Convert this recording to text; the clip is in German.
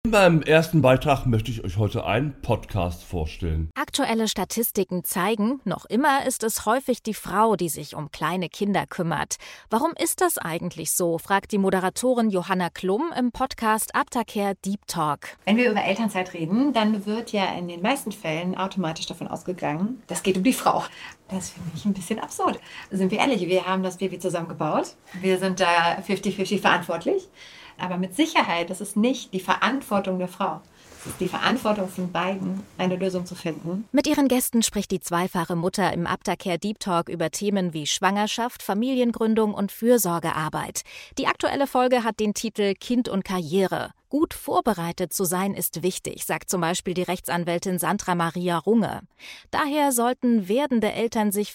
In meinem ersten Beitrag möchte ich euch heute einen Podcast vorstellen. Aktuelle Statistiken zeigen, noch immer ist es häufig die Frau, die sich um kleine Kinder kümmert. Warum ist das eigentlich so, fragt die Moderatorin Johanna Klum im Podcast Aftercare Deep Talk. Wenn wir über Elternzeit reden, dann wird ja in den meisten Fällen automatisch davon ausgegangen, das geht um die Frau. Das finde ich ein bisschen absurd. Sind wir ehrlich, wir haben das Baby zusammen gebaut. Wir sind da 50-50 verantwortlich. Aber mit Sicherheit, das ist nicht die Verantwortung der Frau. Es ist die Verantwortung von beiden, eine Lösung zu finden. Mit ihren Gästen spricht die zweifache Mutter im Aftercare Deep Talk über Themen wie Schwangerschaft, Familiengründung und Fürsorgearbeit. Die aktuelle Folge hat den Titel Kind und Karriere. Gut vorbereitet zu sein ist wichtig, sagt zum Beispiel die Rechtsanwältin Sandra Maria Runge. Daher sollten werdende Eltern sich